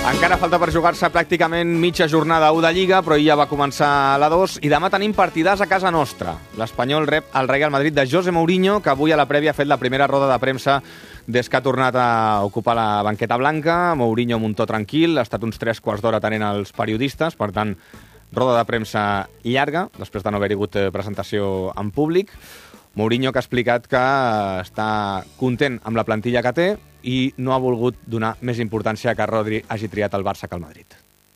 Encara falta per jugar-se pràcticament mitja jornada 1 de Lliga, però ja va començar la 2 i demà tenim partidars a casa nostra. L'Espanyol rep el Real Madrid de José Mourinho, que avui a la prèvia ha fet la primera roda de premsa des que ha tornat a ocupar la banqueta blanca. Mourinho muntó tranquil, ha estat uns 3 quarts d'hora atenent els periodistes, per tant, roda de premsa llarga, després de no haver-hi hagut presentació en públic. Mourinho que ha explicat que està content amb la plantilla que té i no ha volgut donar més importància que Rodri hagi triat el Barça que el Madrid.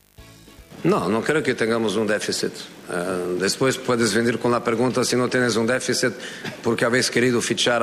No creo que tengamos un déficit. Después puedes venir con la pregunta si no tienes un déficit porque habéis querido fichar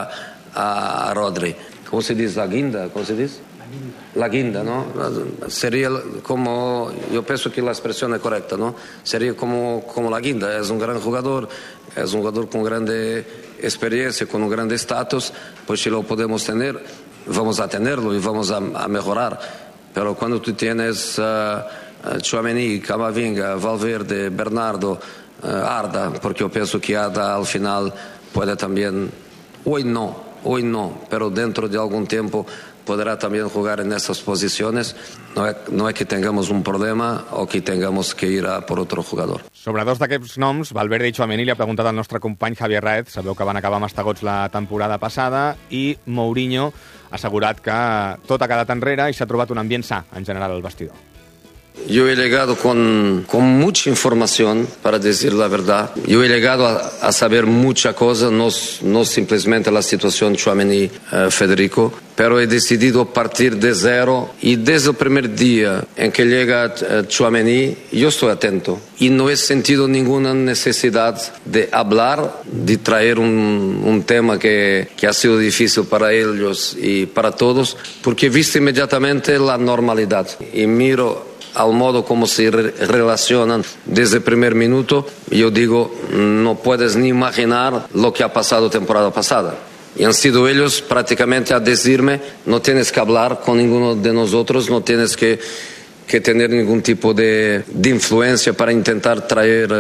a Rodri. ¿Cómo se dice? ¿La guinda? ¿Cómo se dice? La guinda, ¿no? Sería como, yo pienso que la expresión es correcta, ¿no? Sería como la guinda. Es un gran jugador, es un jugador con grande experiencia, con un grande estatus, pues si lo podemos tener, vamos a tenerlo y vamos a mejorar. Pero cuando tú tienes Tchouaméni, Camavinga, Valverde, Bernardo, Arda, porque yo pienso que Arda al final puede también, hoy no, pero dentro de algún tiempo podrá también jugar en esas posiciones. No es que tengamos un problema o que tengamos que ir a por otro jugador. Sobre dos d'aquests noms, Valverde i Tchouaméni, li ha preguntat al nostre company Javier Raez. Sabeu que van acabar mastegots la temporada passada i Mourinho ha assegurat que tot ha quedat enrere i s'ha trobat un ambient sa en general al vestidor. Yo he llegado con mucha información, para decir la verdad. Yo he llegado a saber mucha cosa, no simplemente la situación Tchouaméni-Federico, pero he decidido partir de cero y desde el primer día en que llega Tchouaméni, yo estoy atento y no he sentido ninguna necesidad de hablar, de traer un tema que ha sido difícil para ellos y para todos, porque he visto inmediatamente la normalidad y miro al modo como se relacionan desde el primer minuto. Yo digo, no puedes ni imaginar lo que ha pasado temporada pasada. Y han sido ellos prácticamente a decirme, no tienes que hablar con ninguno de nosotros, no tienes que tener ningún tipo de influencia para intentar traer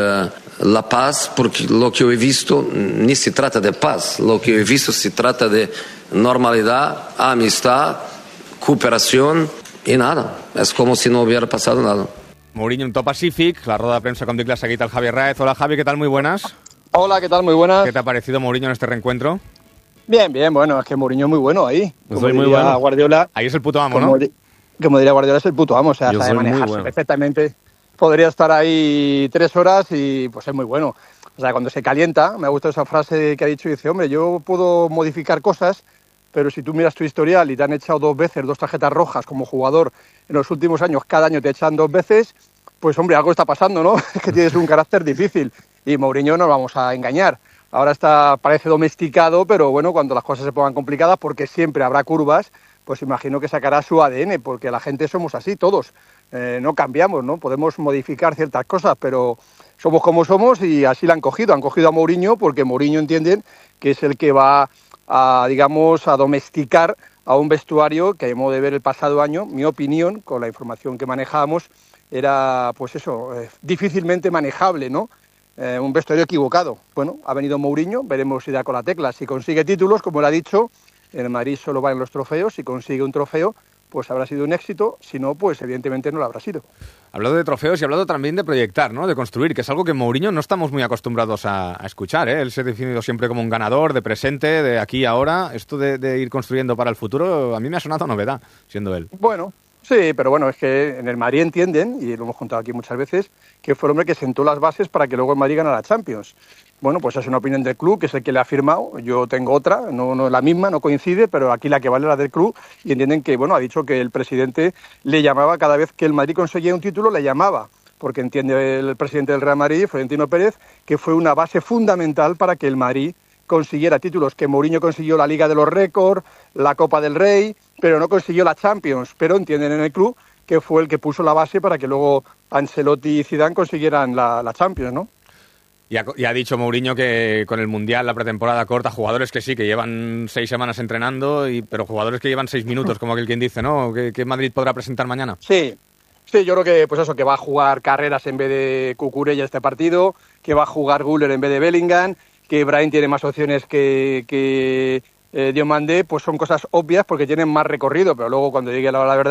la paz, porque lo que yo he visto ni se trata de paz, lo que yo he visto se trata de normalidad, amistad, cooperación. I nada, es como si no hubiera pasado nada. Mourinho en to pacífic, la rueda de prensa, com dic, la ha seguit el Javier Raez. Hola Javi, ¿qué tal? Muy buenas. Hola, ¿qué tal? Muy buenas. ¿Qué te ha parecido Mourinho en este reencuentro? Bien, bueno, es que Mourinho es muy bueno ahí. Como soy muy bueno. Guardiola, ahí es el puto amo, ¿no? Como diría Guardiola, es el puto amo, o sea, sabe manejarse perfectamente. Podría estar ahí 3 horas y pues es muy bueno. O sea, cuando se calienta, me ha gustado esa frase que ha dicho, dice, hombre, yo puedo modificar cosas, pero si tú miras tu historial y te han echado 2 veces 2 tarjetas rojas como jugador en los últimos años, cada año te echan 2 veces, pues hombre, algo está pasando, ¿no? Es que tienes un carácter difícil y Mourinho no lo vamos a engañar. Ahora parece domesticado, pero bueno, cuando las cosas se pongan complicadas, porque siempre habrá curvas, pues imagino que sacará su ADN, porque la gente somos así, todos. No cambiamos, ¿no? Podemos modificar ciertas cosas, pero somos como somos y así la han cogido. Han cogido a Mourinho porque Mourinho entienden que es el que va a domesticar a un vestuario que, a modo de ver el pasado año, mi opinión, con la información que manejábamos, era, pues eso, difícilmente manejable, ¿no? Un vestuario equivocado. Bueno, ha venido Mourinho, veremos si da con la tecla. Si consigue títulos, como él ha dicho, el Madrid solo va en los trofeos. Si consigue un trofeo, pues habrá sido un éxito. Si no, pues evidentemente no lo habrá sido. Hablado de trofeos y hablado también de proyectar, ¿no? De construir, que es algo que Mourinho no estamos muy acostumbrados a escuchar, ¿eh? Él se ha definido siempre como un ganador, de presente, de aquí y ahora. Esto de ir construyendo para el futuro, a mí me ha sonado novedad, siendo él. Bueno, sí, pero bueno, es que en el Madrid entienden, y lo hemos contado aquí muchas veces, que fue el hombre que sentó las bases para que luego el Madrid ganara la Champions. Bueno, pues es una opinión del club, que es el que le ha firmado. Yo tengo otra, no es la misma, no coincide, pero aquí la que vale es la del club. Y entienden que, bueno, ha dicho que el presidente le llamaba cada vez que el Madrid conseguía un título, le llamaba. Porque entiende el presidente del Real Madrid, Florentino Pérez, que fue una base fundamental para que el Madrid consiguiera títulos. Que Mourinho consiguió la Liga de los Récords, la Copa del Rey, pero no consiguió la Champions. Pero entienden en el club que fue el que puso la base para que luego Ancelotti y Zidane consiguieran la Champions, ¿no? Y ha dicho Mourinho que con el Mundial, la pretemporada corta, jugadores que sí, que llevan 6 semanas entrenando, pero jugadores que llevan 6 minutos, como aquel quien dice, ¿no? ¿Qué Madrid podrá presentar mañana? Sí, yo creo que pues eso, que va a jugar Carreras en vez de Cucurella este partido, que va a jugar Güler en vez de Bellingham, que Brahim tiene más opciones que Diomandé, pues son cosas obvias porque tienen más recorrido, pero luego cuando llegue la hora de la verdad,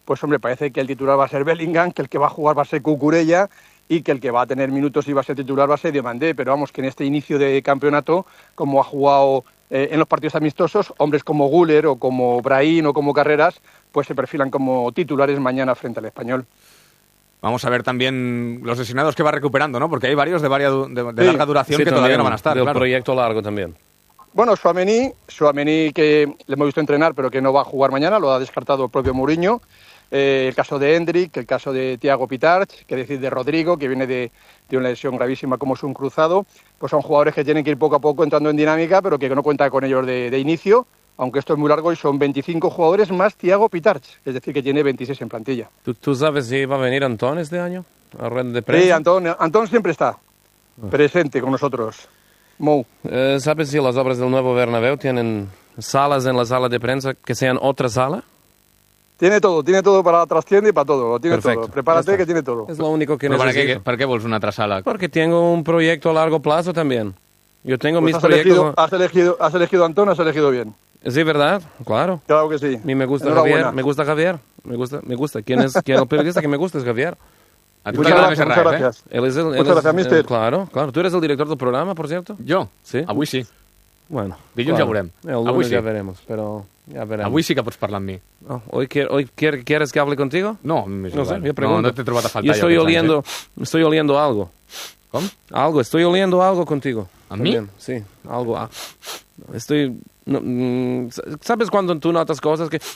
pues hombre, parece que el titular va a ser Bellingham, que el que va a jugar va a ser Cucurella y que el que va a tener minutos y va a ser titular va a ser Diomandé, pero vamos, que en este inicio de campeonato, como ha jugado en los partidos amistosos, hombres como Güler o como Brahim o como Carreras, pues se perfilan como titulares mañana frente al Español. Vamos a ver también los lesionados que va recuperando, ¿no? Porque hay varios de larga duración que todavía no van a estar. Del proyecto largo también. Bueno, Tchouaméni que le hemos visto entrenar, pero que no va a jugar mañana, lo ha descartado el propio Mourinho. El caso de Hendrik, el caso de Thiago Pitarch, que decir de Rodrigo, que viene de una lesión gravísima como es un cruzado, pues son jugadores que tienen que ir poco a poco entrando en dinámica, pero que no cuenta con ellos de inicio, aunque esto es muy largo y son 25 jugadores más Thiago Pitarch, es decir, que tiene 26 en plantilla. ¿Tú sabes si va a venir Antón este año a rueda de prensa? Sí, Antón siempre está presente con nosotros. Mou. ¿Sabes si las obras del nuevo Bernabéu tienen salas en la sala de prensa que sean otra sala? Tiene todo para la trastienda y para todo, lo tiene Perfecto. todo. Prepárate que tiene todo. Es lo único que necesito. ¿Para qué vols una altra sala? Porque tengo un proyecto a largo plazo también. Yo tengo Pues mis proyectos... Has elegido a Antón, has elegido bien. Sí, ¿verdad? Claro. Claro que sí. A mí me gusta Javier. Me gusta Javier. Me gusta. ¿Quién es el periodista que me gusta? Es Javier. Muchas gracias. Muchas gracias, mister. Claro. ¿Tú eres el director del programa, por cierto? Jo? Sí. Avui sí. Bueno. Dilluns ja veurem. El lunes Avui sí. ya veremos, pero ya veremos. Avui sí que pots parlar amb mi. Oh, ¿Hoy quieres que hable contigo? No, No sé, yo pregunto. no t'he trobat a faltar. Yo estoy oliendo algo. ¿Cómo? Estoy oliendo algo contigo. ¿A mí? También, sí, algo. ¿Sabes cuando tú notas cosas que...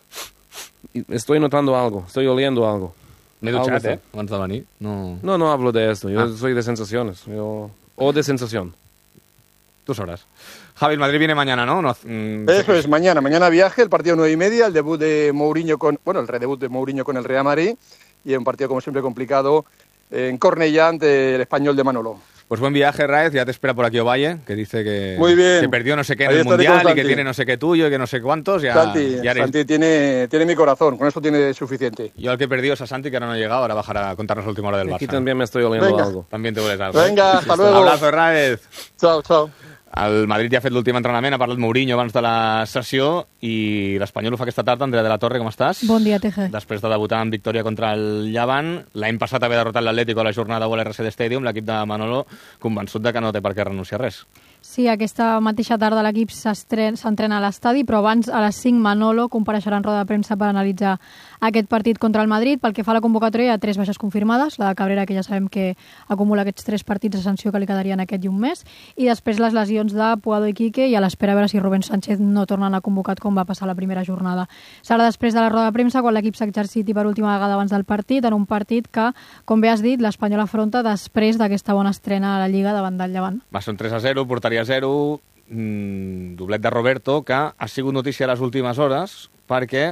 Estoy notando algo, estoy oliendo algo. M'he dutxat, abans de venir. No hablo de esto, yo soy de sensaciones. O de sensación. Tú sabrás. Javi, el Madrid viene mañana, ¿no? Eso es, mañana. Mañana viaje, el partido 9:30, el debut de Mourinho el redebut de Mourinho con el Real Madrid y un partido, como siempre, complicado en Cornellá ante el Español de Manolo. Pues buen viaje, Raez, ya te espera por aquí Ovalle, que dice que, muy bien, que perdió no sé qué en el Mundial y que tiene no sé qué tuyo y que no sé cuántos. Santi tiene mi corazón, con eso tiene suficiente. Yo el que perdió es a Santi, que ahora no ha llegado, ahora bajará a contarnos la última hora del Barça. Aquí también me estoy oliendo algo. También te hueles algo. Venga, hasta luego. Abrazo, Raez. Chao. El Madrid ja ha fet l'últim entrenament, ha parlat Mourinho abans de la sessió i l'Espanyol ho fa aquesta tarda. Andrea de la Torre, com estàs? Bon dia, Teje. Després de debutar en victòria contra el Llevant, l'any passat haver derrotat l'Atlético a la jornada a l'RCD Stadium, l'equip de Manolo convençut de que no té per què renunciar a res. Sí, aquesta mateixa tarda l'equip s'entrena a l'estadi, però abans a les 5 Manolo compareixerà en roda de premsa per analitzar aquest partit contra el Madrid. Pel que fa a la convocatòria hi ha 3 baixes confirmades, la de Cabrera, que ja sabem que acumula aquests 3 partits de sanció que li quedarien aquest i un mes, i després les lesions de Puado i Quique, i a l'espera a veure si Rubén Sánchez no torna a anar convocat com va passar la primera jornada. Serà després de la roda de premsa quan l'equip s'exerciti per última vegada abans del partit, en un partit que, com bé has dit, l'Espanyol afronta després d'aquesta bona estrena a la Lliga davant del Llevant. Va ser un 3-0, porteria 0, doblet de Roberto, que ha sigut notícia a les últimes hores perquè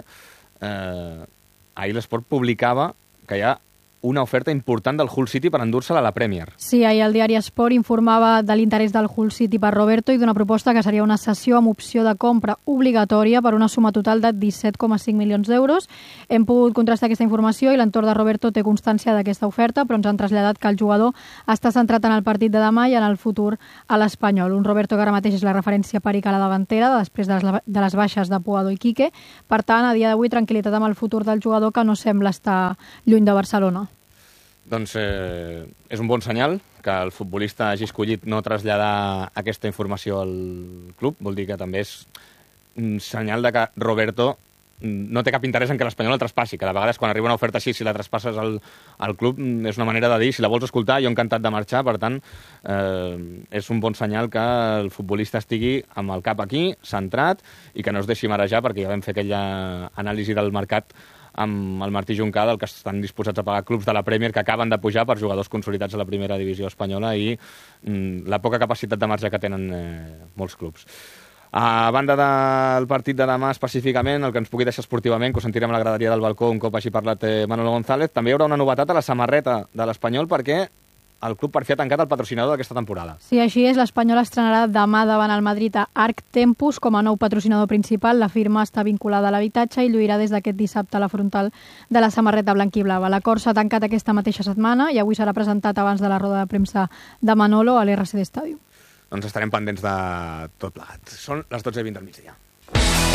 ahir l'Esport publicava que hi ha una oferta important del Hull City per endur-se-la a la Premier. Sí, ahir el diari Esport informava de l'interès del Hull City per Roberto i d'una proposta que seria una cessió amb opció de compra obligatòria per una suma total de 17,5 milions d'euros. Hem pogut contrastar aquesta informació i l'entorn de Roberto té constància d'aquesta oferta, però ens han traslladat que el jugador està centrat en el partit de demà i en el futur a l'Espanyol. Un Roberto que ara mateix és la referència perica a la davantera després de les baixes de Puado i Quique. Per tant, a dia d'avui, tranquil·litat amb el futur del jugador que no sembla estar lluny de Barcelona. Doncs és un bon senyal que el futbolista hagi escollit no traslladar aquesta informació al club. Vol dir que també és un senyal de que Roberto no té cap interès en que l'Espanyol el traspassi, que de vegades quan arriba una oferta així, si la traspasses al club, és una manera de dir, si la vols escoltar, jo encantat de marxar. Per tant, és un bon senyal que el futbolista estigui amb el cap aquí, centrat, i que no es deixi marejar, perquè ja vam fer aquella anàlisi del mercat amb el Martí Juncada, el que estan disposats a pagar clubs de la Premier que acaben de pujar per jugadors consolidats a la primera divisió espanyola i la poca capacitat de marge que tenen molts clubs. A banda del partit de demà específicament, el que ens pugui deixar esportivament, que ho sentirem a la graderia del balcó un cop hagi parlat Manolo González, també hi haurà una novetat a la samarreta de l'Espanyol perquè el club per fi ha tancat el patrocinador d'aquesta temporada. Sí, així és. L'Espanyol estrenarà demà davant el Madrid a Arc Tempus com a nou patrocinador principal. La firma està vinculada a l'habitatge i lluirà des d'aquest dissabte a la frontal de la samarreta blanquiblava. L'acord s'ha tancat aquesta mateixa setmana i avui serà presentat abans de la roda de premsa de Manolo a l'RCD Stadium. Doncs estarem pendents de tot plegat. Són les 12:20 del migdia.